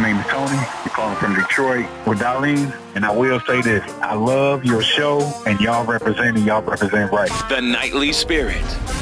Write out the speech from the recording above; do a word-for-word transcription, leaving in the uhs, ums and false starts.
name is Tony. I'm calling from Detroit with Darlene. And I will say this. I love your show, and y'all represent, and y'all represent right. The Nightly Spirit.